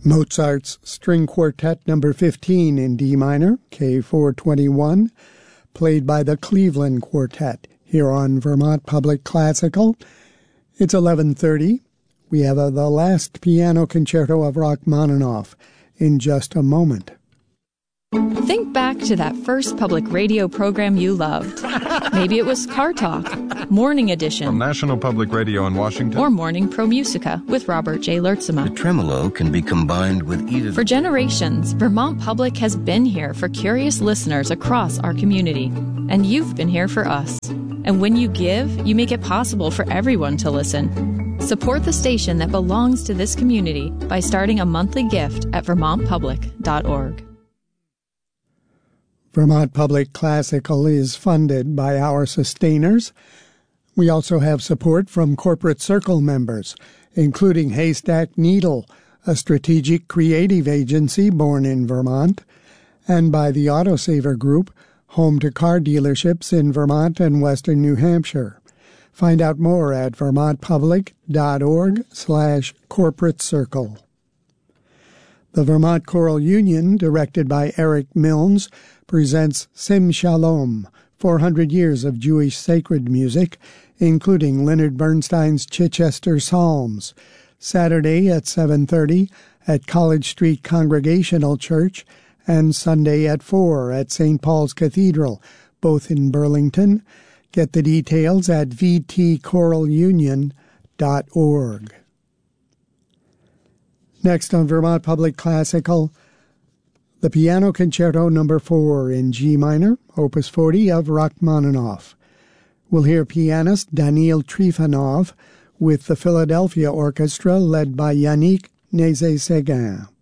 Mozart's String Quartet No. 15 in D minor, K421, played by the Cleveland Quartet here on Vermont Public Classical. It's 11:30. We have the last piano concerto of Rachmaninoff in just a moment. Think back to that first public radio program you loved. Maybe it was Car Talk, Morning Edition, from National Public Radio in Washington, or Morning Pro Musica with Robert J. Lertzema. The tremolo can be combined with either. For generations, Vermont Public has been here for curious listeners across our community, and you've been here for us. And when you give, you make it possible for everyone to listen. Support the station that belongs to this community by starting a monthly gift at vermontpublic.org. Vermont Public Classical is funded by our sustainers. We also have support from Corporate Circle members, including Haystack Needle, a strategic creative agency born in Vermont, and by the Autosaver Group, home to car dealerships in Vermont and western New Hampshire. Find out more at vermontpublic.org/corporate circle. The Vermont Choral Union, directed by Eric Milnes, presents Sim Shalom, 400 years of Jewish sacred music, including Leonard Bernstein's Chichester Psalms, Saturday at 7:30 at College Street Congregational Church, and Sunday at 4 at St. Paul's Cathedral, both in Burlington. Get the details at vtchoralunion.org. Next on Vermont Public Classical, the Piano Concerto No. 4 in G minor, Opus 40 of Rachmaninoff. We'll hear pianist Daniil Trifonov with the Philadelphia Orchestra led by Yannick Nézet-Séguin.